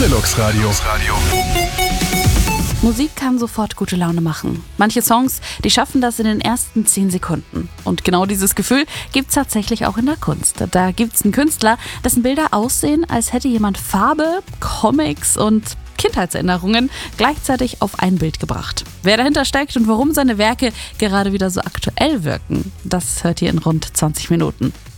Deluxe Radio. Musik kann sofort gute Laune machen. Manche Songs, die schaffen das in den ersten 10 Sekunden. Und genau dieses Gefühl gibt's tatsächlich auch in der Kunst. Da gibt's einen Künstler, dessen Bilder aussehen, als hätte jemand Farbe, Comics und Kindheitserinnerungen gleichzeitig auf ein Bild gebracht. Wer dahinter steckt und warum seine Werke gerade wieder so aktuell wirken, das hört ihr in rund 20 Minuten.